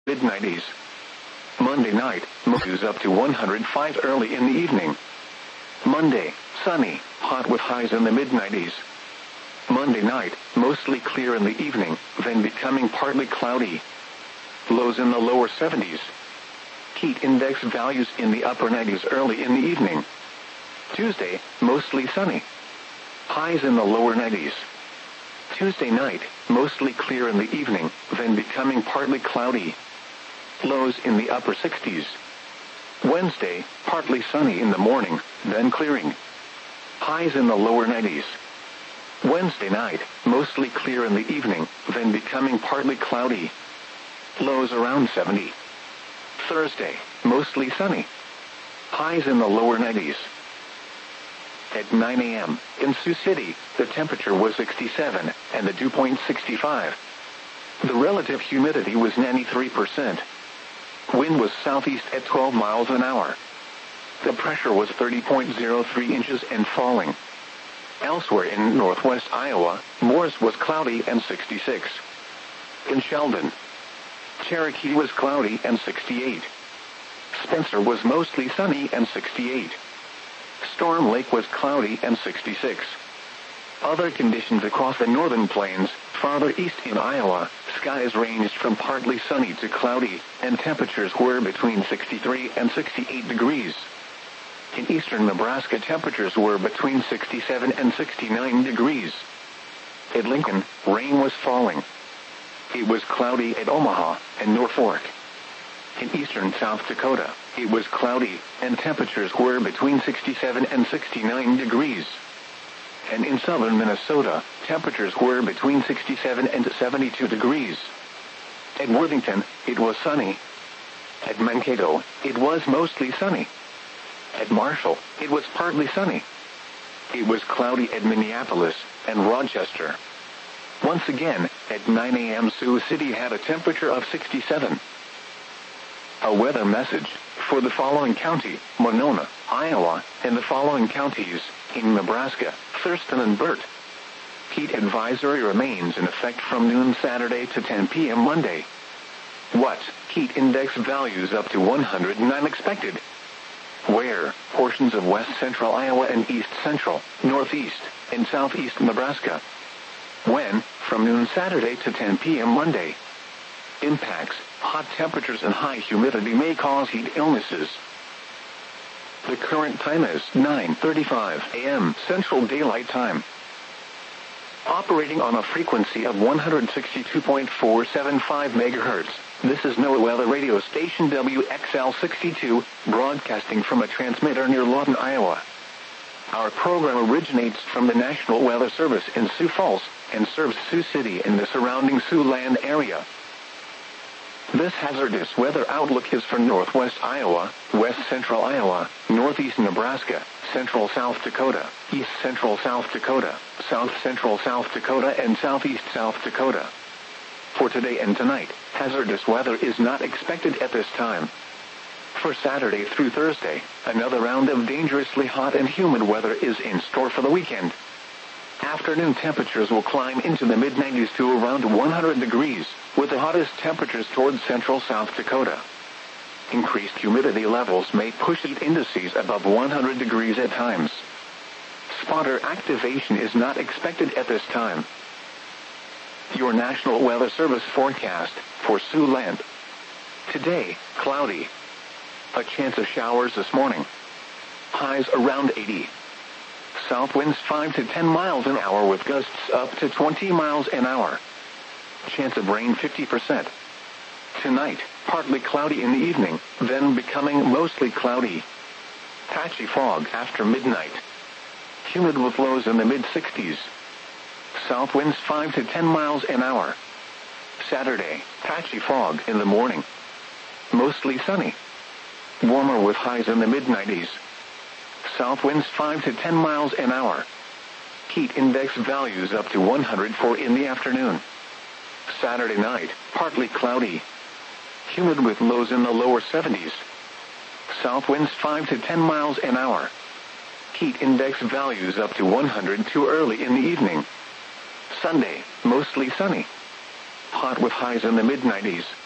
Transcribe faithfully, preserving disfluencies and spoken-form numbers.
mid nineties. Monday night, moves up to one hundred five early in the evening. Monday, sunny, hot with highs in the mid nineties. Monday night, mostly clear in the evening, then becoming partly cloudy. Lows in the lower seventies. Heat index values in the upper nineties early in the evening. Tuesday, mostly sunny. Highs in the lower nineties. Tuesday night, mostly clear in the evening, then becoming partly cloudy. Lows in the upper sixties. Wednesday, partly sunny in the morning, then clearing. Highs in the lower nineties. Wednesday night, mostly clear in the evening, then becoming partly cloudy. Lows around seventy. Thursday, mostly sunny. Highs in the lower nineties. At nine a m, in Sioux City, the temperature was sixty-seven, and the dew point sixty-five. The relative humidity was ninety-three percent. Wind was southeast at twelve miles an hour. The pressure was thirty point zero three inches and falling. Elsewhere in northwest Iowa, Morris was cloudy and sixty-six. In Sheldon, Cherokee was cloudy and sixty-eight. Spencer was mostly sunny and sixty-eight. Storm Lake was cloudy and sixty-six. Other conditions across the northern plains, farther east in Iowa, skies ranged from partly sunny to cloudy, and temperatures were between sixty-three and sixty-eight degrees. In eastern Nebraska, temperatures were between sixty-seven and sixty-nine degrees. At Lincoln, rain was falling. It was cloudy at Omaha and Norfolk. In eastern South Dakota, it was cloudy, and temperatures were between sixty-seven and sixty-nine degrees. And in southern Minnesota, temperatures were between sixty-seven and seventy-two degrees. At Worthington, it was sunny. At Mankato, it was mostly sunny. At Marshall, it was partly sunny. It was cloudy at Minneapolis and Rochester. Once again, at nine a m Sioux City had a temperature of sixty-seven. A weather message for the following county, Monona, Iowa, and the following counties, in Nebraska, Thurston and Burt. Heat advisory remains in effect from noon Saturday to ten p m Monday. What? Heat index values up to one hundred nine expected. Where? Portions of west central Iowa and east central, northeast, and southeast Nebraska. When? From noon Saturday to ten p m Monday. Impacts: hot temperatures and high humidity may cause heat illnesses. The current time is nine thirty-five a m Central Daylight Time. Operating on a frequency of one hundred sixty-two point four seven five megahertz, this is NOAA Weather Radio Station W X L sixty-two, broadcasting from a transmitter near Lawton, Iowa. Our program originates from the National Weather Service in Sioux Falls, and serves Sioux City and the surrounding Siouxland area. This hazardous weather outlook is for northwest Iowa, west central Iowa, northeast Nebraska, central South Dakota, east central South Dakota, south central South Dakota, and southeast South Dakota. For today and tonight, hazardous weather is not expected at this time. For Saturday through Thursday, another round of dangerously hot and humid weather is in store for the weekend. Afternoon temperatures will climb into the mid nineties to around one hundred degrees, with the hottest temperatures towards central South Dakota. Increased humidity levels may push heat indices above one hundred degrees at times. Spotter activation is not expected at this time. Your National Weather Service forecast for Siouxland. Today, cloudy. A chance of showers this morning. Highs around eighty. South winds five to ten miles an hour with gusts up to twenty miles an hour. Chance of rain fifty percent. Tonight, partly cloudy in the evening, then becoming mostly cloudy. Patchy fog after midnight. Humid with lows in the mid sixties. South winds five to ten miles an hour. Saturday, patchy fog in the morning. Mostly sunny. Warmer with highs in the mid nineties. South winds five to ten miles an hour. Heat index values up to one hundred four in the afternoon. Saturday night, partly cloudy. Humid with lows in the lower seventies. South winds five to ten miles an hour. Heat index values up to one hundred two early in the evening. Sunday, mostly sunny. Hot with highs in the mid nineties.